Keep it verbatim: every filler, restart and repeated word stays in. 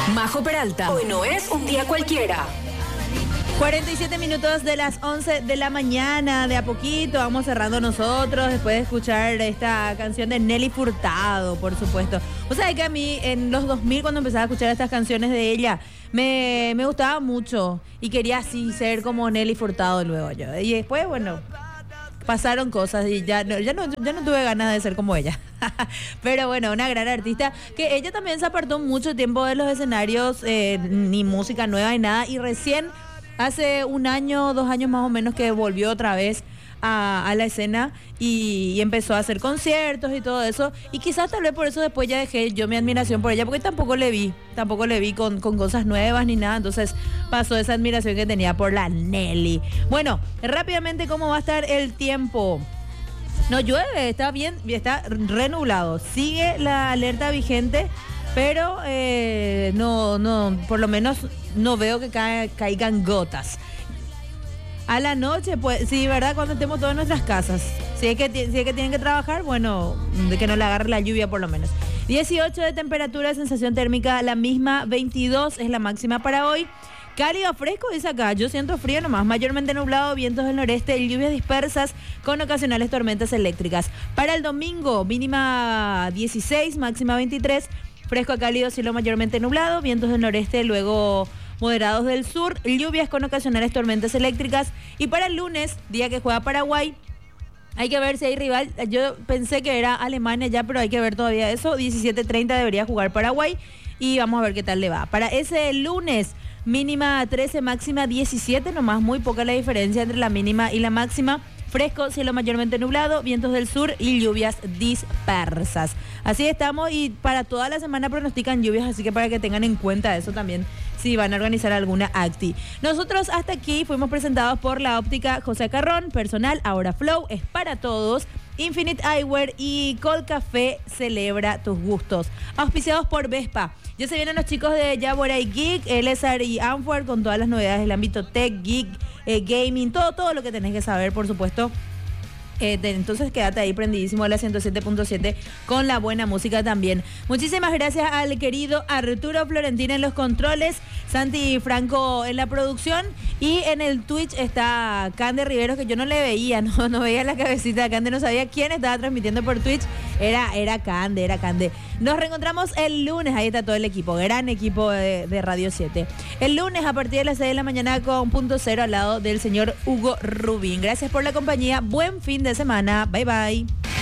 Majo Peralta. Hoy no es un día cualquiera. cuarenta y siete minutos de las once de la mañana, de a poquito vamos cerrando nosotros después de escuchar esta canción de Nelly Furtado, por supuesto. O sea, que a mí en los dos mil, cuando empezaba a escuchar estas canciones de ella, me, me gustaba mucho y quería así ser como Nelly Furtado luego yo. Y después, bueno, pasaron cosas y ya no, ya no, ya no tuve ganas de ser como ella. Pero bueno, una gran artista que ella también se apartó mucho tiempo de los escenarios, eh, ni música nueva ni nada, y recién hace un año, dos años más o menos que volvió otra vez a, a la escena y, y empezó a hacer conciertos y todo eso. Y quizás tal vez por eso después ya dejé yo mi admiración por ella, porque tampoco le vi, tampoco le vi con, con cosas nuevas ni nada. Entonces pasó esa admiración que tenía por la Nelly. Bueno, rápidamente, ¿cómo va a estar el tiempo? No llueve, está bien, está renublado. Sigue la alerta vigente, pero eh, no, no, por lo menos no veo que ca- caigan gotas. A la noche, pues, sí, ¿verdad? Cuando estemos todos en nuestras casas. Si es que, si es que tienen que trabajar, bueno, de que no le agarre la lluvia por lo menos. dieciocho de temperatura, sensación térmica la misma, veintidós es la máxima para hoy. Cálido fresco, dice acá, yo siento frío nomás, mayormente nublado, vientos del noreste y lluvias dispersas con ocasionales tormentas eléctricas. Para el domingo, mínima dieciséis, máxima veintitrés, fresco a cálido, cielo mayormente nublado, vientos del noreste, luego moderados del sur, lluvias con ocasionales tormentas eléctricas. Y para el lunes, día que juega Paraguay, hay que ver si hay rival. Yo pensé que era Alemania ya, pero hay que ver todavía eso. diecisiete treinta debería jugar Paraguay y vamos a ver qué tal le va. Para ese lunes, mínima trece, máxima diecisiete, nomás muy poca la diferencia entre la mínima y la máxima. Fresco, cielo mayormente nublado, vientos del sur y lluvias dispersas. Así estamos y para toda la semana pronostican lluvias, así que para que tengan en cuenta eso también si van a organizar alguna acti. Nosotros hasta aquí fuimos presentados por la óptica José Carrón, personal, ahora Flow, es para todos. Infinite Eyewear y Cold Café, celebra tus gustos. Auspiciados por Vespa. Ya se vienen los chicos de Yaboray Geek, Elezar y Amphor con todas las novedades del ámbito tech, geek, eh, gaming, todo, todo lo que tenés que saber, por supuesto. Eh, de, entonces quédate ahí prendidísimo a la ciento siete punto siete con la buena música también. Muchísimas gracias al querido Arturo Florentín en los controles, Santi Franco en la producción, y en el Twitch está Cande Riveros, que yo no le veía, no, no veía la cabecita de Cande, no sabía quién estaba transmitiendo por Twitch. Era, era Cande, era Cande. Nos reencontramos el lunes, ahí está todo el equipo, gran equipo de, de Radio siete. El lunes a partir de las seis de la mañana con Punto Cero al lado del señor Hugo Rubín. Gracias por la compañía, buen fin de semana, bye bye.